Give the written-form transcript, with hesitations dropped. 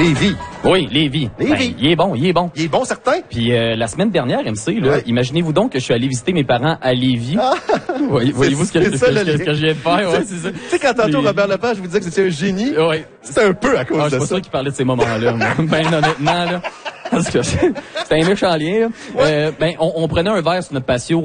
Lévis. Oui, Lévis. Lévis. Ben, il est bon. Il est bon, certain? Puis la semaine dernière, MC, là, Ouais. imaginez-vous donc que je suis allé visiter mes parents à Lévis. Voyez-vous ce que c'est ça, le je viens de faire? Ouais, c'est ça. Tu sais, quand tantôt Robert Lepage vous disait que c'était un génie, Ouais. c'est un peu à cause Je de suis pas ça. sûr qu'il parlait de ces moments-là, moi. Ben honnêtement, là. Parce que c'était un méchant lien, là. Ben, on prenait un verre sur notre patio